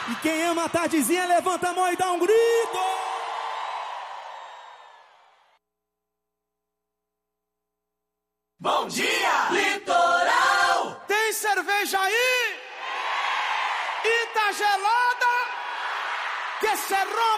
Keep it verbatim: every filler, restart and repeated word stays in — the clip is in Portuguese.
E quem ama a tardezinha, levanta a mão e dá um grito. Bom dia, Litoral! Tem cerveja aí? E tá gelada? Que cerrou?